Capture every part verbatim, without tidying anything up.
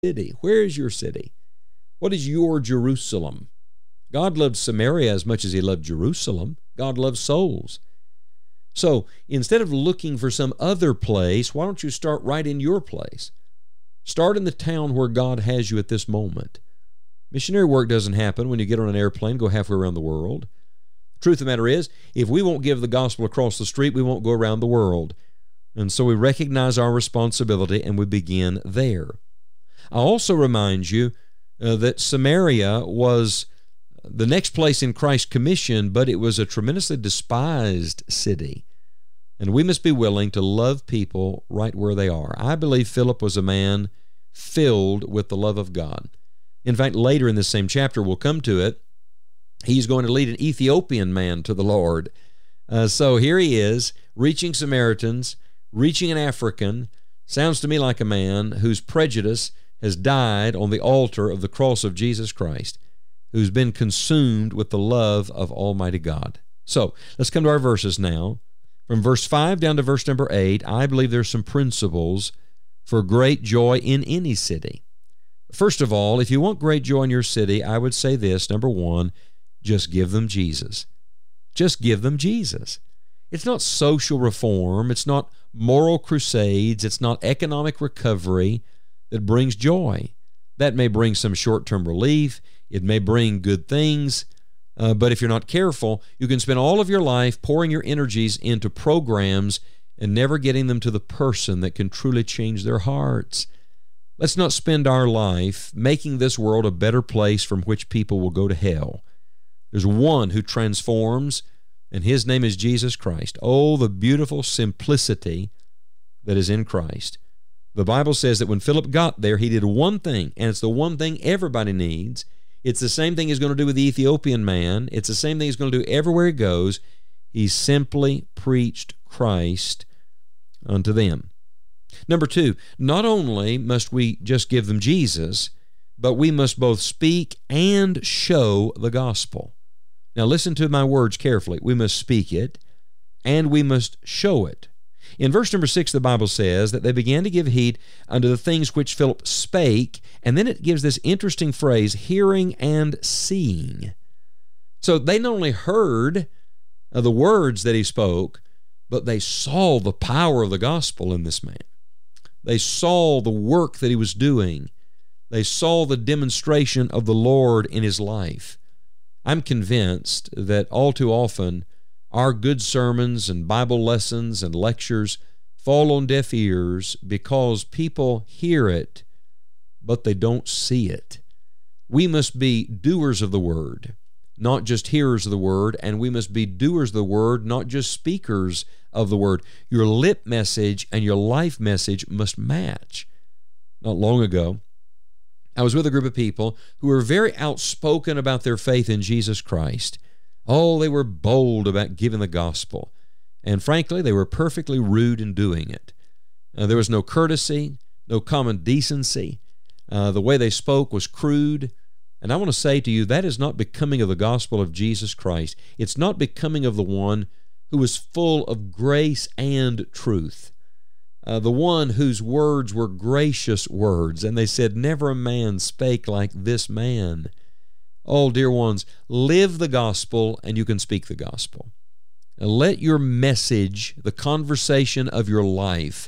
city? Where is your city? What is your Jerusalem? God loved Samaria as much as he loved Jerusalem. God loves souls. So instead of looking for some other place, why don't you start right in your place? Start in the town where God has you at this moment. Missionary work doesn't happen when you get on an airplane, go halfway around the world. The truth of the matter is, if we won't give the gospel across the street, we won't go around the world. And so we recognize our responsibility and we begin there. I also remind you uh, that Samaria was the next place in Christ's commission, but it was a tremendously despised city. And we must be willing to love people right where they are. I believe Philip was a man filled with the love of God. In fact, later in this same chapter, we'll come to it, he's going to lead an Ethiopian man to the Lord. Uh, so here he is, reaching Samaritans, reaching an African. Sounds to me like a man whose prejudice has died on the altar of the cross of Jesus Christ, who's been consumed with the love of Almighty God. So let's come to our verses now. From verse five down to verse number eight, I believe there's some principles for great joy in any city. First of all, if you want great joy in your city, I would say this, number one, just give them Jesus. Just give them Jesus. It's not social reform. It's not moral crusades. It's not economic recovery that brings joy. That may bring some short-term relief. It may bring good things. Uh, but if you're not careful, you can spend all of your life pouring your energies into programs and never getting them to the person that can truly change their hearts. Let's not spend our life making this world a better place from which people will go to hell. There's one who transforms, and his name is Jesus Christ. Oh, the beautiful simplicity that is in Christ. The Bible says that when Philip got there, he did one thing, and it's the one thing everybody needs. It's the same thing he's going to do with the Ethiopian man. It's the same thing he's going to do everywhere he goes. He simply preached Christ unto them. Number two, not only must we just give them Jesus, but we must both speak and show the gospel. Now listen to my words carefully. We must speak it, and we must show it. In verse number six, the Bible says that they began to give heed unto the things which Philip spake, and then it gives this interesting phrase, hearing and seeing. So they not only heard uh, the words that he spoke, but they saw the power of the gospel in this man. They saw the work that he was doing. They saw the demonstration of the Lord in his life. I'm convinced that all too often our good sermons and Bible lessons and lectures fall on deaf ears because people hear it, but they don't see it. We must be doers of the word, not just hearers of the word, and we must be doers of the word, not just speakers of the word. Your lip message and your life message must match. Not long ago, I was with a group of people who were very outspoken about their faith in Jesus Christ. Oh, they were bold about giving the gospel. And frankly, they were perfectly rude in doing it. Uh, there was no courtesy, no common decency. Uh, the way they spoke was crude. And I want to say to you, that is not becoming of the gospel of Jesus Christ. It's not becoming of the one who is full of grace and truth. Uh, the one whose words were gracious words. And they said, never a man spake like this man. Oh, dear ones, live the gospel and you can speak the gospel. Now, let your message, the conversation of your life,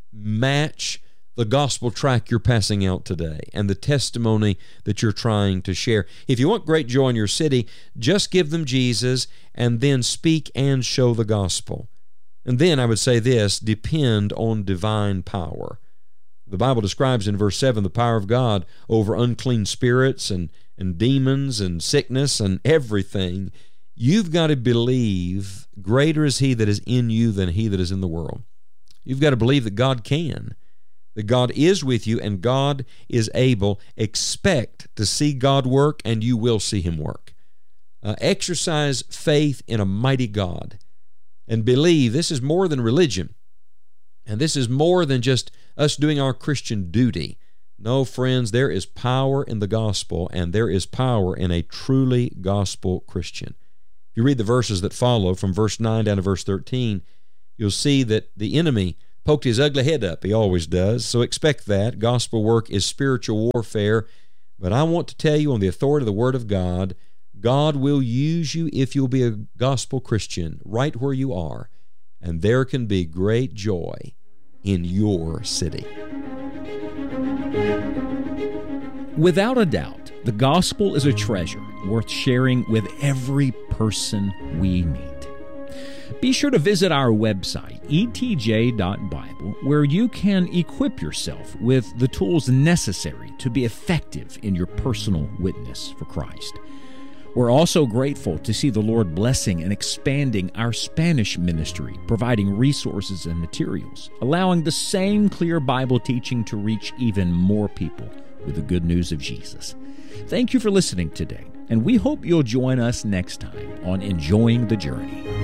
match the gospel track you're passing out today and the testimony that you're trying to share. If you want great joy in your city, just give them Jesus and then speak and show the gospel. And then I would say this, depend on divine power. The Bible describes in verse seven the power of God over unclean spirits and, and demons and sickness and everything. You've got to believe greater is he that is in you than he that is in the world. You've got to believe that God can, that God is with you and God is able. Expect to see God work and you will see him work. Uh, exercise faith in a mighty God and believe this is more than religion. And this is more than just us doing our Christian duty. No, friends, there is power in the gospel, and there is power in a truly gospel Christian. If you read the verses that follow from verse nine down to verse thirteen, you'll see that the enemy poked his ugly head up. He always does. So expect that. Gospel work is spiritual warfare. But I want to tell you on the authority of the Word of God, God will use you if you'll be a gospel Christian right where you are. And there can be great joy in your city. Without a doubt, the gospel is a treasure worth sharing with every person we meet. Be sure to visit our website, e t j dot bible, where you can equip yourself with the tools necessary to be effective in your personal witness for Christ. We're also grateful to see the Lord blessing and expanding our Spanish ministry, providing resources and materials, allowing the same clear Bible teaching to reach even more people with the good news of Jesus. Thank you for listening today, and we hope you'll join us next time on Enjoying the Journey.